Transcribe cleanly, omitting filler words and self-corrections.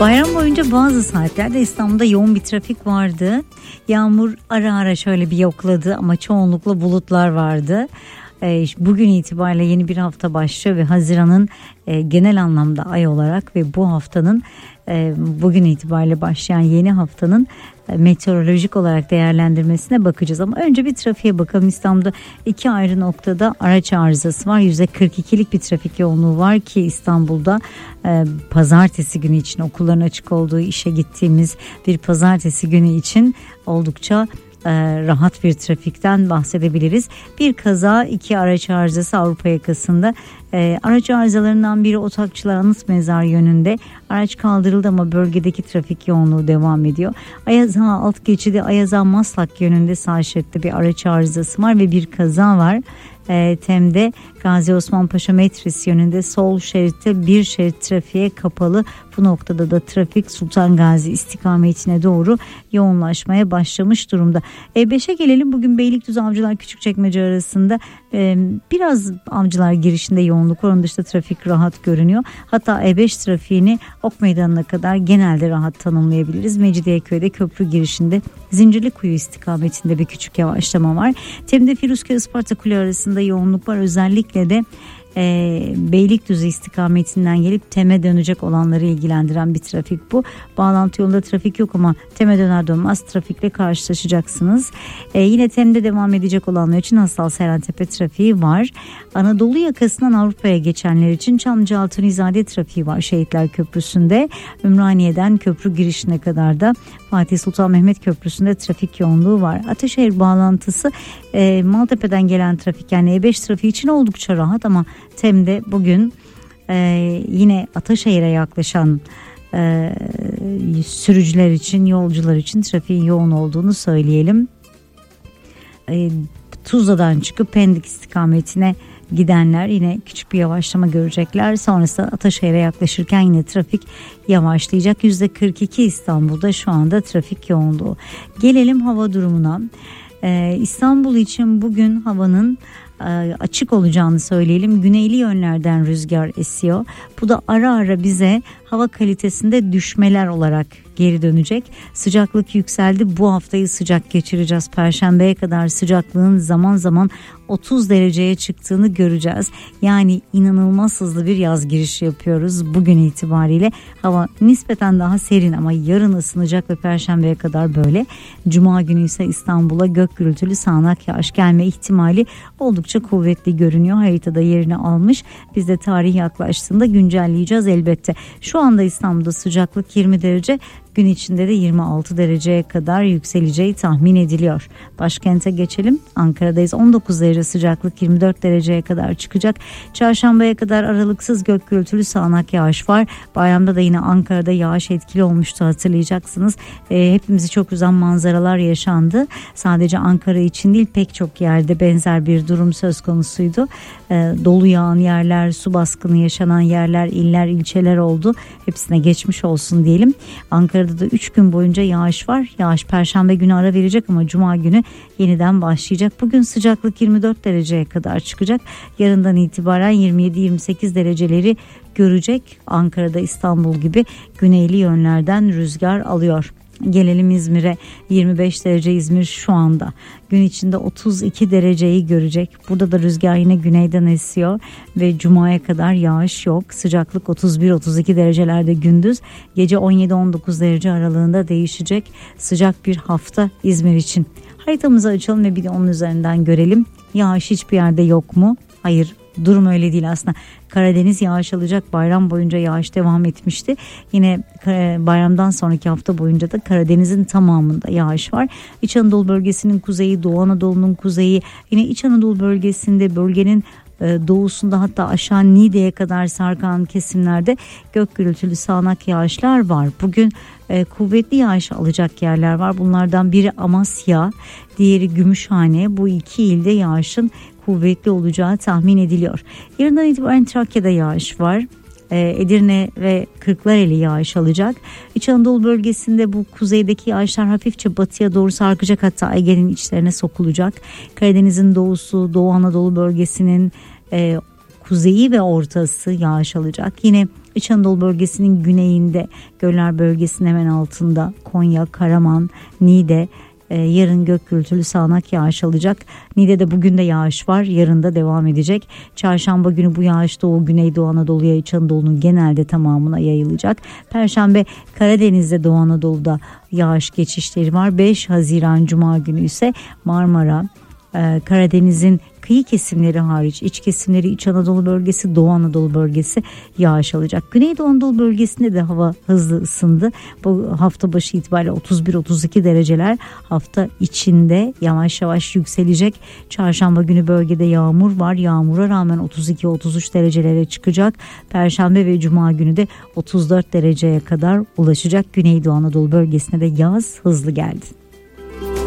Bayram boyunca bazı saatlerde İstanbul'da yoğun bir trafik vardı. Yağmur ara ara şöyle bir yokladı ama çoğunlukla bulutlar vardı. Bugün itibariyle yeni bir hafta başlıyor ve Haziran'ın genel anlamda ay olarak ve bu haftanın bugün itibariyle başlayan yeni haftanın meteorolojik olarak değerlendirmesine bakacağız. Ama önce bir trafiğe bakalım. İstanbul'da iki ayrı noktada araç arızası var. %42'lik bir trafik yoğunluğu var ki İstanbul'da pazartesi günü için, okulların açık olduğu, işe gittiğimiz bir pazartesi günü için oldukça rahat bir trafikten bahsedebiliriz. Bir kaza, iki araç arızası Avrupa yakasında. Araç arızalarından biri Otakçılar Anıt Mezar yönünde. Araç kaldırıldı ama bölgedeki trafik yoğunluğu devam ediyor. Ayaza alt geçidi Ayaza Maslak yönünde sağ şeritte bir araç arızası var ve bir kaza var. Tem'de Gazi Osman Paşa Metris yönünde sol şeritte bir şerit trafiğe kapalı. Bu noktada da trafik Sultan Gazi istikametine doğru yoğunlaşmaya başlamış durumda. E5'e gelelim. Bugün Beylikdüzü Avcılar Küçükçekmece arasında biraz Avcılar girişinde yoğunluk, onun dışında trafik rahat görünüyor. Hatta E5 trafiğini Ok Meydanı'na kadar genelde rahat tanımlayabiliriz. Mecidiyeköy'de köprü girişinde Zincirlikuyu istikametinde bir küçük yavaşlama var. Tem'de Firuzköy Isparta Kule arasında yoğunluk var. Özellikle de Beylikdüzü istikametinden gelip Tem'e dönecek olanları ilgilendiren bir trafik bu. Bağlantı yolunda trafik yok ama Tem'e döner dönmez trafikle karşılaşacaksınız. Yine Tem'de devam edecek olanlar için Hastal Seyrantepe trafiği var. Anadolu yakasından Avrupa'ya geçenler için Çamlıca-Altunizade trafiği var Şehitler Köprüsü'nde. Ümraniye'den köprü girişine kadar da Fatih Sultan Mehmet Köprüsü'nde trafik yoğunluğu var. Ataşehir bağlantısı Maltepe'den gelen trafik, yani E5 trafiği için oldukça rahat ama Tem'de bugün yine Ataşehir'e yaklaşan sürücüler için, yolcular için trafiğin yoğun olduğunu söyleyelim. Tuzla'dan çıkıp Pendik istikametine gidenler yine küçük bir yavaşlama görecekler. Sonrasında Ataşehir'e yaklaşırken yine trafik yavaşlayacak. %42 İstanbul'da şu anda trafik yoğunluğu. Gelelim hava durumuna. İstanbul için bugün havanın açık olacağını söyleyelim. Güneyli yönlerden rüzgar esiyor. Bu da ara ara bize hava kalitesinde düşmeler olarak geri dönecek. Sıcaklık yükseldi. Bu haftayı sıcak geçireceğiz. Perşembeye kadar sıcaklığın zaman zaman 30 dereceye çıktığını göreceğiz. Yani inanılmaz hızlı bir yaz girişi yapıyoruz. Bugün itibariyle hava nispeten daha serin ama yarın ısınacak ve perşembeye kadar böyle. Cuma günü ise İstanbul'a gök gürültülü sağanak yağış gelme ihtimali oldukça kuvvetli görünüyor. Haritada yerini almış. Biz de tarih yaklaştığında güncelleyeceğiz elbette. Şu anda İstanbul'da sıcaklık 20 derece. Gün içinde de 26 dereceye kadar yükseleceği tahmin ediliyor. Başkente geçelim. Ankara'dayız. 19 derece sıcaklık, 24 dereceye kadar çıkacak. Çarşambaya kadar aralıksız gök gürültülü sağanak yağış var. Bayramda da yine Ankara'da yağış etkili olmuştu, hatırlayacaksınız. Hepimizi çok üzen manzaralar yaşandı. Sadece Ankara için değil, pek çok yerde benzer bir durum söz konusuydu. Dolu yağan yerler, su baskını yaşanan yerler, iller, ilçeler oldu. Hepsine geçmiş olsun diyelim. Ankara'da da 3 gün boyunca yağış var. Yağış perşembe günü ara verecek ama cuma günü yeniden başlayacak. Bugün sıcaklık 24 dereceye kadar çıkacak. Yarından itibaren 27-28 dereceleri görecek. Ankara'da İstanbul gibi güneyli yönlerden rüzgar alıyor. Gelelim İzmir'e. 25 derece İzmir şu anda. Gün içinde 32 dereceyi görecek. Burada da rüzgar yine güneyden esiyor ve cumaya kadar yağış yok. Sıcaklık 31-32 derecelerde gündüz. Gece 17-19 derece aralığında değişecek. Sıcak bir hafta İzmir için. Haritamızı açalım ve bir de onun üzerinden görelim. Yağış hiçbir yerde yok mu? Hayır. Durum öyle değil aslında. Karadeniz yağış alacak. Bayram boyunca yağış devam etmişti. Yine bayramdan sonraki hafta boyunca da Karadeniz'in tamamında yağış var. İç Anadolu bölgesinin kuzeyi, Doğu Anadolu'nun kuzeyi, yine İç Anadolu bölgesinde, bölgenin doğusunda, hatta aşağı Niğde'ye kadar sarkan kesimlerde gök gürültülü sağanak yağışlar var. Bugün kuvvetli yağış alacak yerler var. Bunlardan biri Amasya, diğeri Gümüşhane. Bu iki ilde yağışın kuvvetli olacağı tahmin ediliyor. Yarından itibaren Trakya'da yağış var. Edirne ve Kırklareli yağış alacak. İç Anadolu bölgesinde bu kuzeydeki yağışlar hafifçe batıya doğru sarkacak, hatta Ege'nin içlerine sokulacak. Karadeniz'in doğusu, Doğu Anadolu bölgesinin kuzeyi ve ortası yağış alacak. Yine İç Anadolu bölgesinin güneyinde, Göller bölgesinin hemen altında Konya, Karaman, Niğde yarın gök gürültülü sağanak yağış alacak. Niğde'de bugün de yağış var, yarın da devam edecek. Çarşamba günü bu yağış Doğu Güneydoğu Anadolu'ya, İç Anadolu'nun genelde tamamına yayılacak. Perşembe Karadeniz'de, Doğu Anadolu'da yağış geçişleri var. 5 Haziran Cuma günü ise Marmara, Karadeniz'in kıyı kesimleri hariç iç kesimleri, İç Anadolu bölgesi, Doğu Anadolu bölgesi yağış alacak. Güneydoğu Anadolu bölgesinde de hava hızlı ısındı. Bu hafta başı itibariyle 31-32 dereceler, hafta içinde yavaş yavaş yükselecek. Çarşamba günü bölgede yağmur var. Yağmura rağmen 32-33 derecelere çıkacak. Perşembe ve Cuma günü de 34 dereceye kadar ulaşacak. Güneydoğu Anadolu bölgesine de yaz hızlı geldi.